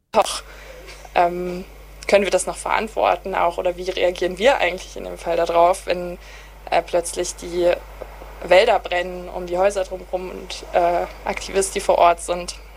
doch, können wir das noch verantworten auch oder wie reagieren wir eigentlich in dem Fall darauf, wenn plötzlich die Wälder brennen um die Häuser drumherum und Aktivisten, die vor Ort sind,